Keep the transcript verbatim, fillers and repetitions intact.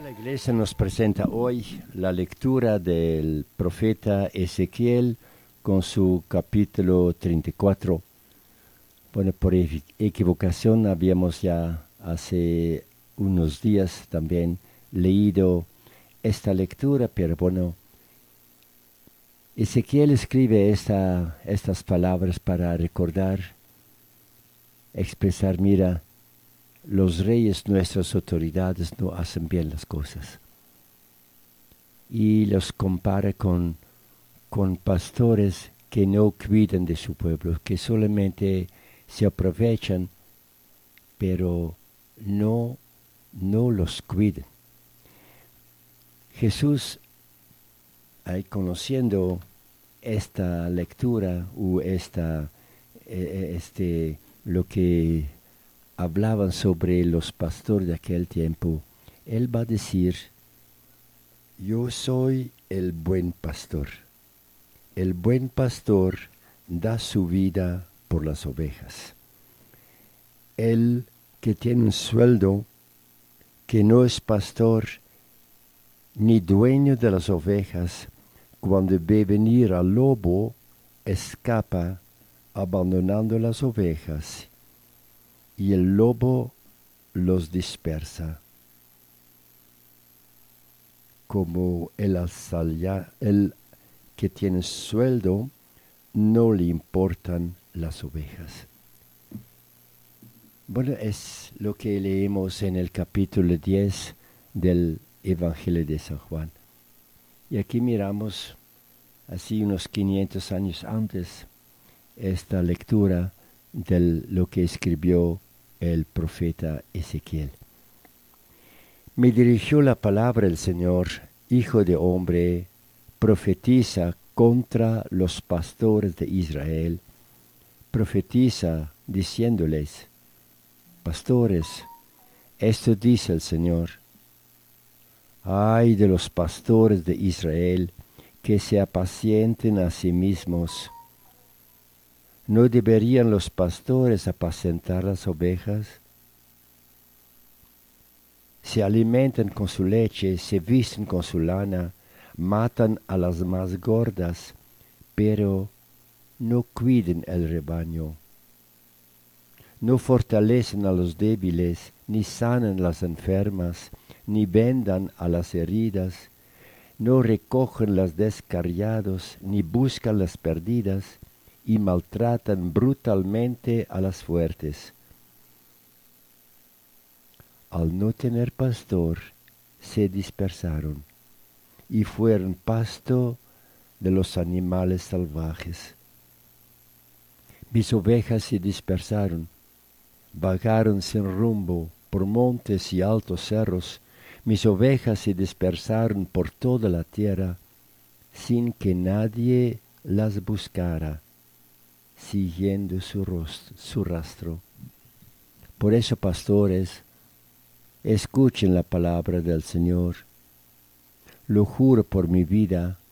La iglesia nos presenta hoy la lectura del profeta Ezequiel con su capítulo treinta y cuatro. Bueno, por equi- equivocación habíamos ya hace unos días también leído esta lectura, pero bueno, Ezequiel escribe esta, estas palabras para recordar, expresar, mira, los reyes, nuestras autoridades no hacen bien las cosas. Y los compara con, con pastores que no cuidan de su pueblo, que solamente se aprovechan, pero no, no los cuidan. Jesús, ahí conociendo esta lectura o esta, eh, este, lo que hablaban sobre los pastores de aquel tiempo, él va a decir: yo soy el buen pastor. El buen pastor da su vida por las ovejas. El que tiene un sueldo, que no es pastor ni dueño de las ovejas, cuando ve venir al lobo, escapa abandonando las ovejas, y el lobo los dispersa. Como el, asalya, el que tiene sueldo, no le importan las ovejas. Bueno, es lo que leemos en el capítulo diez del Evangelio de San Juan. Y aquí miramos, así unos quinientos años antes, esta lectura de lo que escribió el profeta Ezequiel. Me dirigió la palabra del Señor: hijo de hombre, profetiza contra los pastores de Israel. Profetiza diciéndoles: pastores, esto dice el Señor: ay de los pastores de Israel, que se apacienten a sí mismos. ¿No deberían los pastores apacentar las ovejas? Se alimentan con su leche, se visten con su lana, matan a las más gordas, pero no cuiden el rebaño. No fortalecen a los débiles, ni sanan las enfermas, ni vendan a las heridas, no recogen las descarriados, ni buscan las perdidas, y maltratan brutalmente a las fuertes. Al no tener pastor, se dispersaron, y fueron pasto de los animales salvajes. Mis ovejas se dispersaron, vagaron sin rumbo por montes y altos cerros. Mis ovejas se dispersaron por toda la tierra, sin que nadie las buscara, siguiendo su, rostro, su rastro. Por eso, pastores, escuchen la palabra del Señor. Lo juro por mi vida,